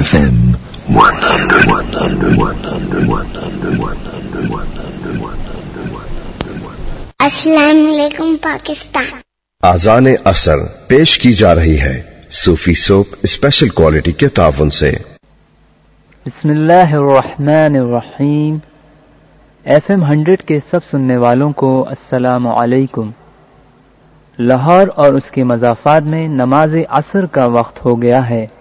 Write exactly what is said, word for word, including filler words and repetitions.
F M one hundred, one hundred, one hundred, one hundred, one hundred, one hundred. अस्सलाम वालेकुम पाकिस्तान। आज़ान असर पेश की जा रही है सूफी सोप स्पेशल क्वालिटी के ताउन से। बिस्मिल्लाहिर्रहमानिर्रहीम। एफ एम हंड्रेड के सब सुनने वालों को अस्सलामु अलैकुम। लाहौर और उसके मज़ाफ़ात में नमाज असर का वक्त हो गया है।